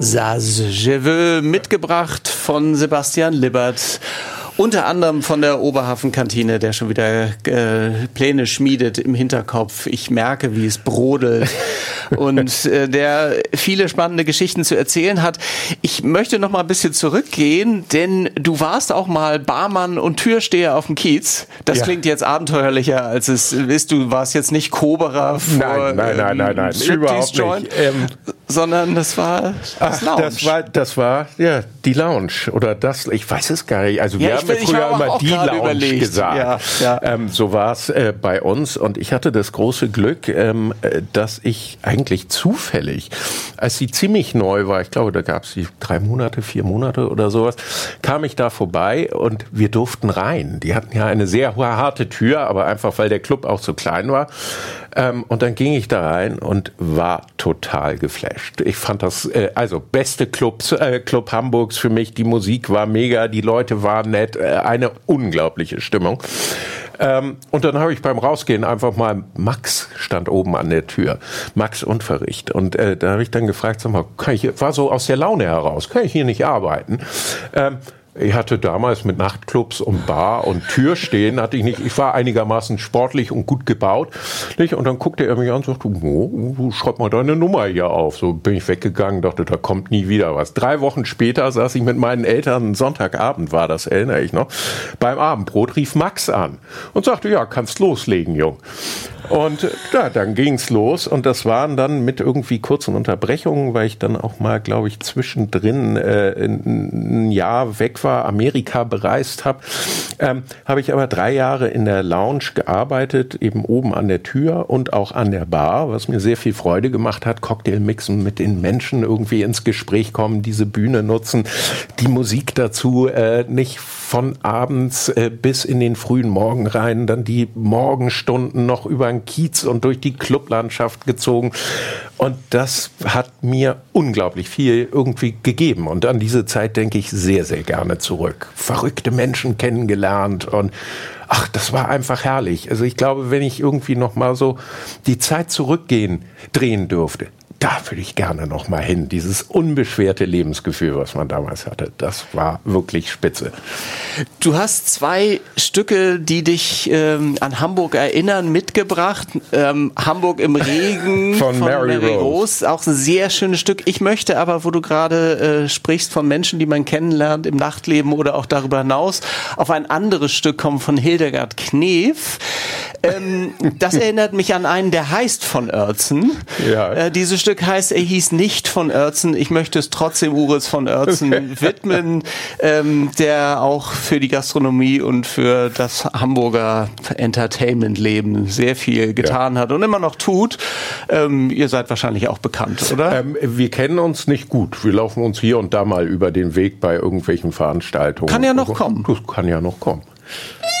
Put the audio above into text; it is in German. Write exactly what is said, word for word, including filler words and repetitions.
Ça je veux, mitgebracht von Sebastian Libbert. Unter anderem von der Oberhafenkantine, der schon wieder äh, Pläne schmiedet im Hinterkopf. Ich merke, wie es brodelt. Und äh, der viele spannende Geschichten zu erzählen hat. Ich möchte noch mal ein bisschen zurückgehen, denn du warst auch mal Barmann und Türsteher auf dem Kiez. Das ja. klingt jetzt abenteuerlicher, als es ist. Du warst jetzt nicht Koberer vor Nein, nein, nein, nein, nein, ähm, überhaupt nicht. Ähm, sondern das war das ach, Lounge. Das war, das war ja die Lounge oder das. Ich weiß es gar nicht. Also wir ja, haben ja früher immer die Lounge überlegt. gesagt. Ja, ja. Ähm, so war es äh, bei uns und ich hatte das große Glück, ähm, dass ich eigentlich zufällig, als sie ziemlich neu war, ich glaube, da gab es die drei Monate, vier Monate oder sowas, kam ich da vorbei und wir durften rein. Die hatten ja eine sehr harte Tür, aber einfach, weil der Club auch so klein war. Ähm, und dann ging ich da rein und war total geflasht. Ich fand das, äh, also beste Clubs, äh, Club Hamburgs für mich. Die Musik war mega, die Leute waren nett, äh, eine unglaubliche Stimmung. Ähm, und dann habe ich beim Rausgehen einfach mal, Max stand oben an der Tür, Max Unverricht. Und äh, da habe ich dann gefragt, sag mal, kann ich, war so aus der Laune heraus, kann ich hier nicht arbeiten? Ähm, Ich hatte damals mit Nachtclubs und Bar und Tür stehen, hatte ich nicht, ich war einigermaßen sportlich und gut gebaut, nicht? Und dann guckte er mich an und sagte, oh, du schreib mal deine Nummer hier auf. So bin ich weggegangen, dachte, da kommt nie wieder was. Drei Wochen später saß ich mit meinen Eltern, Sonntagabend war das, erinnere ich noch, beim Abendbrot, rief Max an und sagte, ja, kannst loslegen, Jung. Und ja, dann ging's los und das waren dann mit irgendwie kurzen Unterbrechungen, weil ich dann auch mal, glaube ich, zwischendrin äh, ein Jahr weg war, Amerika bereist habe, ähm, habe ich aber drei Jahre in der Lounge gearbeitet, eben oben an der Tür und auch an der Bar, was mir sehr viel Freude gemacht hat, Cocktail mixen, mit den Menschen irgendwie ins Gespräch kommen, diese Bühne nutzen, die Musik dazu, äh, nicht von abends äh, bis in den frühen Morgen rein, dann die Morgenstunden noch über den Kiez und durch die Clublandschaft gezogen. Und das hat mir unglaublich viel irgendwie gegeben. Und an diese Zeit denke ich sehr, sehr gerne zurück. Verrückte Menschen kennengelernt und ach, das war einfach herrlich. Also ich glaube, wenn ich irgendwie noch mal so die Zeit zurückgehen, drehen dürfte, da würde ich gerne noch mal hin. Dieses unbeschwerte Lebensgefühl, was man damals hatte, das war wirklich spitze. Du hast zwei Stücke, die dich ähm, an Hamburg erinnern, mitgebracht. Ähm, Hamburg im Regen von, von Mary, Mary Rose. Rose. Auch ein sehr schönes Stück. Ich möchte aber, wo du gerade äh, sprichst von Menschen, die man kennenlernt im Nachtleben oder auch darüber hinaus, auf ein anderes Stück kommen von Hildegard Knef. Ähm, das erinnert mich an einen, der heißt von Oertzen. Ja. Äh, dieses Stück heißt, er hieß nicht von Oertzen. Ich möchte es trotzdem Uris von Oertzen widmen, ähm, der auch für die Gastronomie und für das Hamburger Entertainment-Leben sehr viel getan ja. hat und immer noch tut. Ähm, ihr seid wahrscheinlich auch bekannt, oder? Ähm, wir kennen uns nicht gut. Wir laufen uns hier und da mal über den Weg bei irgendwelchen Veranstaltungen. Kann ja noch kommen. Das kann ja noch kommen.